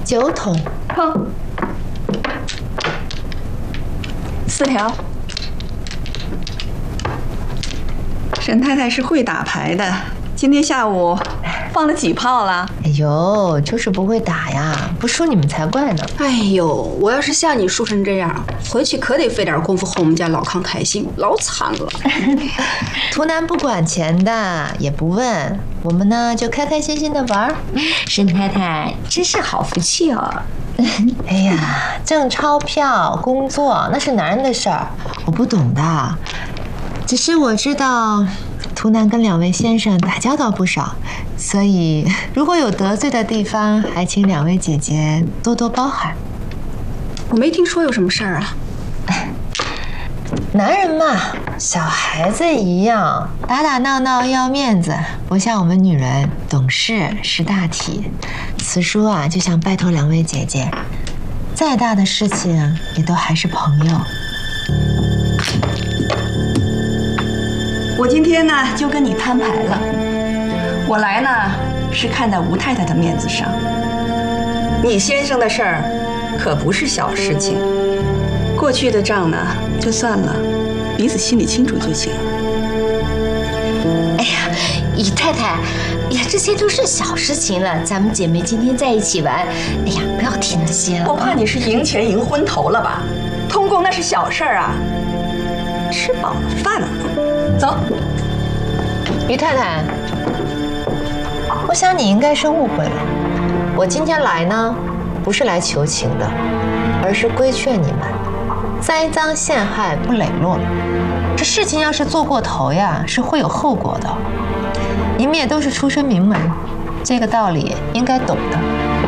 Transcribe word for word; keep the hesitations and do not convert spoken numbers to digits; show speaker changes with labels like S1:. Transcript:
S1: 九桶。
S2: 哼，四条。沈太太是会打牌的，今天下午放了几炮了？
S1: 哎呦，就是不会打呀，不输你们才怪呢。
S3: 哎呦，我要是像你输成这样，回去可得费点功夫哄我们家老康开心，老惨了。
S1: 图南不管钱的，也不问，我们呢就开开心心的玩。
S4: 沈太太真是好福气哦。
S1: 哎呀，挣钞票、工作那是男人的事儿，我不懂的。只是我知道，图南跟两位先生打交道不少，所以如果有得罪的地方，还请两位姐姐多多包涵。
S3: 我没听说有什么事儿啊。
S1: 男人嘛，小孩子一样，打打闹闹要面子，不像我们女人懂事识大体。此书啊，就想拜托两位姐姐，再大的事情也都还是朋友。
S2: 我今天呢就跟你摊牌了，我来呢是看在吴太太的面子上。你先生的事儿可不是小事情，过去的账呢就算了，彼此心里清楚就行。
S4: 哎呀，姨太太，哎呀，这些都是小事情了，咱们姐妹今天在一起玩，哎呀，不要提那些了。
S2: 我怕你是赢钱赢昏头了吧？通共那是小事儿啊，吃饱了饭了。走，
S1: 于太太，我想你应该是误会了。我今天来呢，不是来求情的，而是规劝你们，栽赃陷害不磊落。这事情要是做过头呀，是会有后果的。你们也都是出身名门，这个道理应该懂的。